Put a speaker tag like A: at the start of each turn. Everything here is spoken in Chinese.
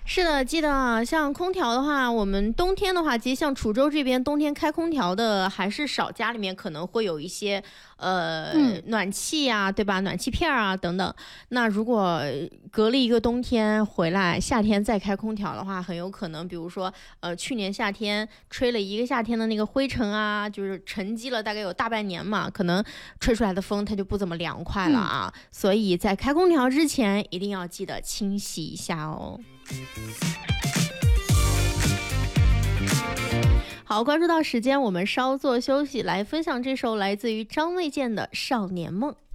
A: 是的，记得啊，像空调的话，我们冬天的话，其实像滁州这边冬天开空调的还是少，家里面可能会有一些暖气呀、对吧？暖气片啊等等。那如果隔了一个冬天回来，夏天再开空调的话，很有可能，比如说去年夏天吹了一个夏天的那个灰尘啊，就是沉积了大概有大半年嘛，可能吹出来的风它就不怎么凉快了啊。所以在开空调之前，一定要记得清洗一下哦。好，关注到时间，我们稍作休息，来分享这首来自于张卫健的《少年梦》。